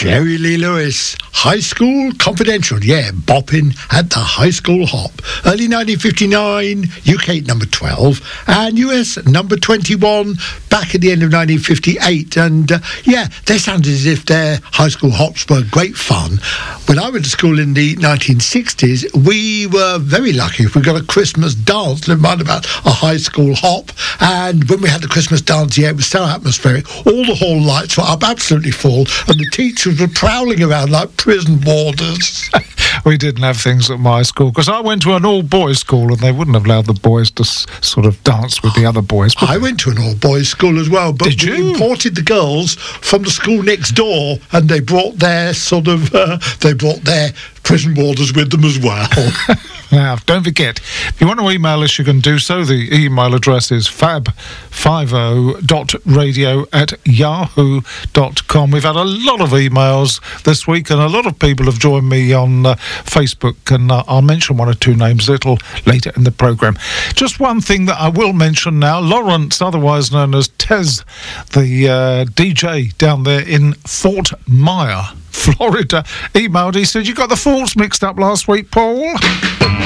Jerry Lee Lewis, High School Confidential. Yeah, bopping at the High School Hop. Early 1959, UK number 12, and US number 21 back at the end of 1958. And yeah, they sounded as if their high school hops were great fun. When I went to school in the 1960s, we were very lucky if we got a Christmas dance, never mind about a high school hop. And when we had the Christmas dance, yeah, it was so atmospheric. All the hall lights were up absolutely full, and the teachers were prowling around like prison warders. We didn't have things at my school, because I went to an all-boys school, and they wouldn't have allowed the boys to sort of dance with the other boys. I went to an all-boys school as well, but we imported the girls from the school next door, and they brought their their prison warders with them as well. Now, don't forget, if you want to email us, you can do so. The email address is fab50.radio@yahoo.com. We've had a lot of emails this week, and a lot of people have joined me on Facebook, and I'll mention one or two names a little later in the programme. Just one thing that I will mention now. Lawrence, otherwise known as Tez, the DJ down there in Fort Myers, Florida, emailed. He said, "You got the forts mixed up last week, Paul."